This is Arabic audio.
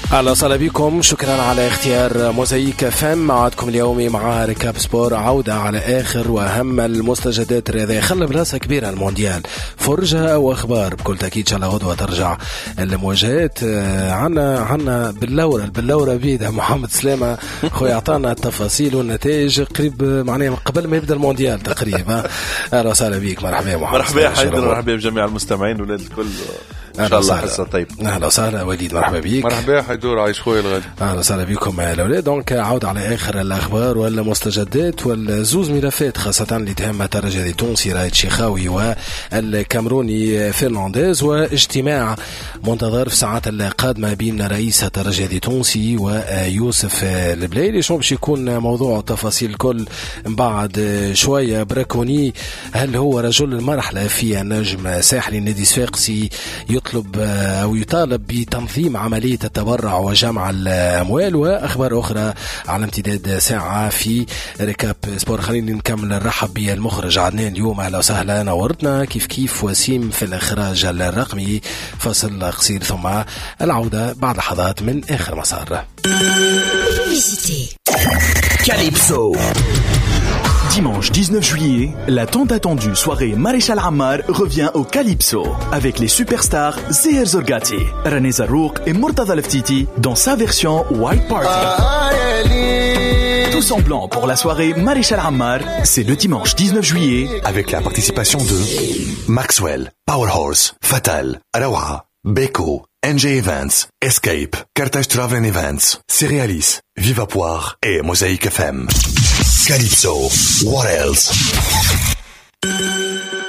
أهلا وسهلا بكم، شكرا على اختيار موزايك فم. معكم اليومي مع ركاب سبور، عودة على آخر وأهم المستجدات الرياضية. خلى بلاصة كبيرة المونديال، فرجة وأخبار بكل تأكيد. إن شاء الله غدوة ترجع المواجهات. عنا باللورة بيدها محمد سلامة خويا، أعطانا التفاصيل والنتائج قريب معناها قبل ما يبدأ المونديال تقريبا. أهلا وسهلا بيك، مرحبا محمد. مرحبا يا حيدر، مرحبا بجميع المستمعين ولاد الكل. إن شاء الله حصة طيب. أهلا وسهلا وليد، مرحبا بيك. مرحبا يا حيدور، عايش خويا الغالي. أهلا وسهلا بكم يا الأولاد. دونك عود على آخر الأخبار والمستجدات والزوز ملفات، خاصة اللي تهم الترجي التونسي رايد شيخاوي والكامروني فرنانديز، واجتماع منتظر في الساعات القادمة بين رئيس الترجي التونسي ويوسف البليلي. شو باش يكون موضوع التفاصيل الكل من بعد شوية. براكوني، هل هو رجل المرحلة في النجم ساحلي النادي الصفاقسي يطلب أو يطالب بتنظيم عملية التبرع وجمع الأموال، وأخبار أخرى على امتداد ساعة في ركاب سبور. خلينا نكمل نرحب بالمخرج عدنان اليوم. أهلا وسهلا، نورتنا كيف وسيم في الإخراج الرقمي. فصل قصير ثم العودة بعد لحظات من آخر مسار. Calypso. Dimanche 19 juillet, la tant attendue soirée Maréchal Ammar revient au Calypso avec les superstars Zeher Zorgati, René Zarouk et Murtaza Leftiti dans sa version White Party. Tous en blanc pour la soirée Maréchal Ammar, c'est le dimanche 19 juillet avec la participation de Maxwell, Powerhorse, Fatal, Arawa, Beko, NJ Events, Escape, Carthage Travel Events, Cerealis, Viva Poire et Mosaïque FM. Calypso, what else?